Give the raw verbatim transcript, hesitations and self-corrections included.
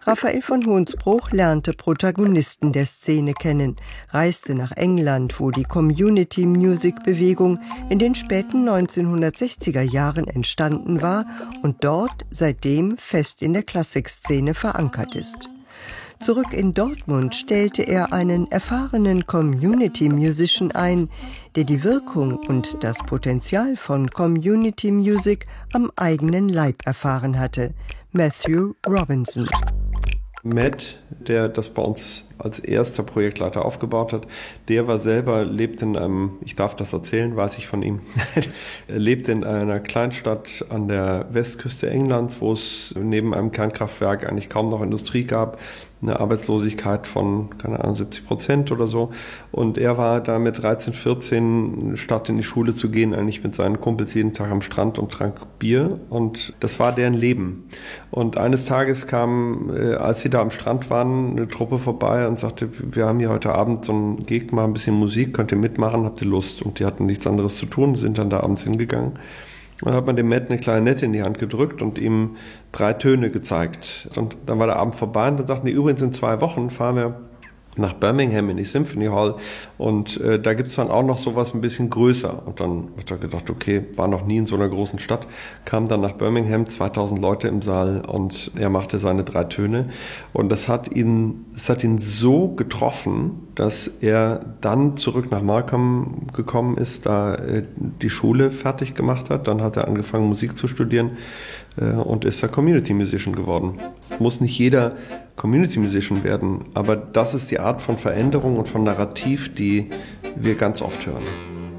Raphael von Hohnsbruch lernte Protagonisten der Szene kennen, reiste nach England, wo die Community-Music-Bewegung in den späten neunzehnhundertsechziger Jahren entstanden war und dort seitdem fest in der Klassikszene verankert ist. Zurück in Dortmund stellte er einen erfahrenen Community-Musician ein, der die Wirkung und das Potenzial von Community Music am eigenen Leib erfahren hatte, Matthew Robinson. Matt, der das bei uns als erster Projektleiter aufgebaut hat, der war selber, lebt in einem, ich darf das erzählen, weiß ich von ihm, er lebt in einer Kleinstadt an der Westküste Englands, wo es neben einem Kernkraftwerk eigentlich kaum noch Industrie gab, eine Arbeitslosigkeit von, keine Ahnung, siebzig Prozent oder so. Und er war da mit dreizehn, vierzehn, statt in die Schule zu gehen, eigentlich mit seinen Kumpels jeden Tag am Strand und trank Bier. Und das war deren Leben. Und eines Tages kam, als sie da am Strand waren, eine Truppe vorbei und sagte, wir haben hier heute Abend so einen Gig, mal ein bisschen Musik, könnt ihr mitmachen, habt ihr Lust? Und die hatten nichts anderes zu tun, sind dann da abends hingegangen. Und dann hat man dem Matt eine Klarinette in die Hand gedrückt und ihm drei Töne gezeigt. Und dann war der Abend vorbei und dann sagten die, übrigens in zwei Wochen fahren wir nach Birmingham in die Symphony Hall und äh, da gibt es dann auch noch sowas ein bisschen größer. Und dann hat er gedacht, okay, war noch nie in so einer großen Stadt, kam dann nach Birmingham, zweitausend Leute im Saal und er machte seine drei Töne. Und das hat ihn, das hat ihn so getroffen, dass er dann zurück nach Markham gekommen ist, da äh, die Schule fertig gemacht hat. Dann hat er angefangen, Musik zu studieren äh, und ist da Community Musician geworden. Es muss nicht jeder Community Musician werden, aber das ist die Art von Veränderung und von Narrativ, die wir ganz oft hören.